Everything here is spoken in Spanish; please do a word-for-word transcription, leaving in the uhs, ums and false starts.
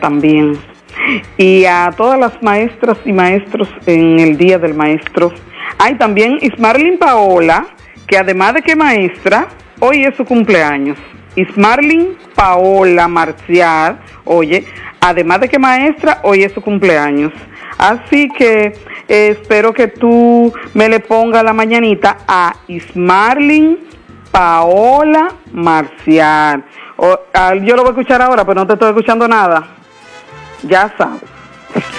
también. Y a todas las maestras y maestros en el Día del Maestro. Hay también Ismarlin Paola, que además de que maestra, hoy es su cumpleaños. Ismarlin Paola Marcial, oye, además de que maestra, hoy es su cumpleaños. Así que eh, espero que tú me le pongas la mañanita a Ismarlin Paola Marcial. O, a, yo lo voy a escuchar ahora, pero no te estoy escuchando nada. Ya sabes.